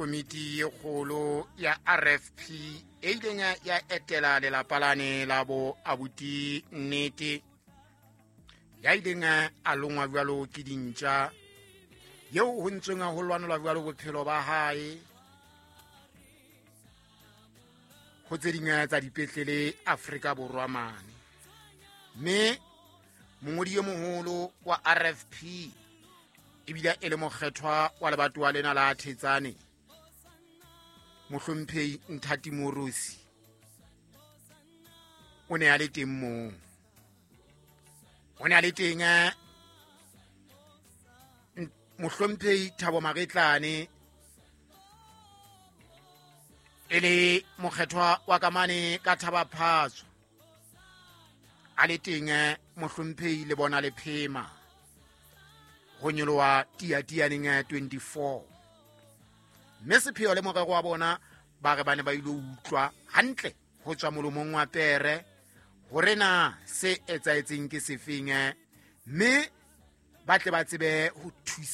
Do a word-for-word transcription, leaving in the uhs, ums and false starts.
Komiti e kgolo ya R F P e ileng ya etela lelapa lane la bo abuti nnete ya ileng a longwa bjalo ke dintja yeo ho ntsweng ho lwanelwa bjalo bophelo ba hae ho tse ding tsa dipetlele Afrika Borwa mane. Mme mongodi e moholo wa R F P ebile e le mokgethwa wa lebatowa lena la Thetsane, Mohlomphehi Nthati Morosi, o ne a le teng moo. O ne a le teng Mohlomphehi Thabo Maretlane e le mokgethwa wa kamane ka Thaba Phatswa, a le teng Mohlomphehi le bona le phema ho nyolowa tiatianeng twenty-four. Mme sepheo le morero wa bona ba re bane ba ile utlwa hantle ho tswa molomong wa pere hore na se etsaetseng ke sefeng, mme ba tle ba tsebe ho thusa